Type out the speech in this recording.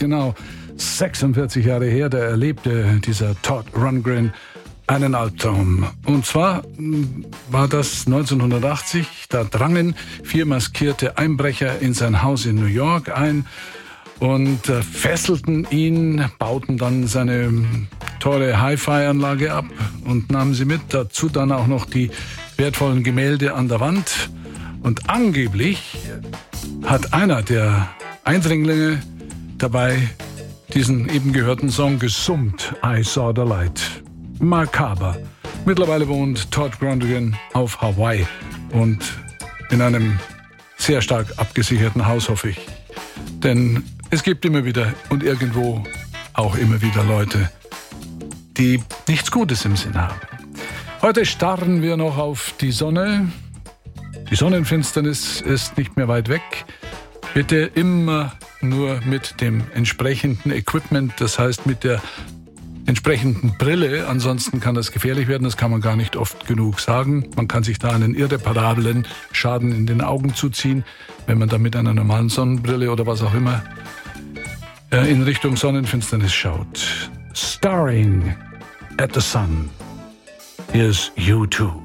genau 46 Jahre her, da erlebte dieser Todd Rundgren einen Albtraum. Und zwar war das 1980, da drangen 4 maskierte Einbrecher in sein Haus in New York ein und fesselten ihn, bauten dann seine teure Hi-Fi-Anlage ab und nahmen sie mit. Dazu dann auch noch die wertvollen Gemälde an der Wand. Und angeblich hat einer der Eindringlinge dabei diesen eben gehörten Song gesummt, I Saw the Light. Makaber. Mittlerweile wohnt Todd Rundgren auf Hawaii und in einem sehr stark abgesicherten Haus, hoffe ich. Denn es gibt immer wieder und irgendwo auch immer wieder Leute, die nichts Gutes im Sinn haben. Heute starren wir noch auf die Sonne. Die Sonnenfinsternis ist nicht mehr weit weg. Bitte immer nur mit dem entsprechenden Equipment, das heißt mit der entsprechenden Brille. Ansonsten kann das gefährlich werden, das kann man gar nicht oft genug sagen. Man kann sich da einen irreparablen Schaden in den Augen zuziehen, wenn man da mit einer normalen Sonnenbrille oder was auch immer in Richtung Sonnenfinsternis schaut. Staring at the Sun. Here's U2.